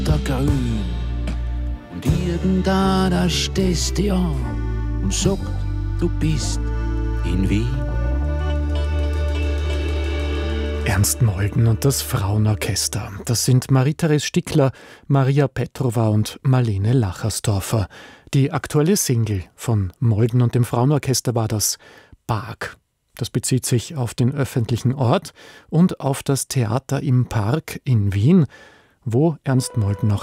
grün. Und irgendeiner stehst dir an und sagt, du bist in Wien. Ernst Molden und das Frauenorchester. Das sind Marie-Therese Stickler, Maria Petrova und Marlene Lachersdorfer. Die aktuelle Single von Molden und dem Frauenorchester war das Park. Das bezieht sich auf den öffentlichen Ort und auf das Theater im Park in Wien, wo Ernst Molden noch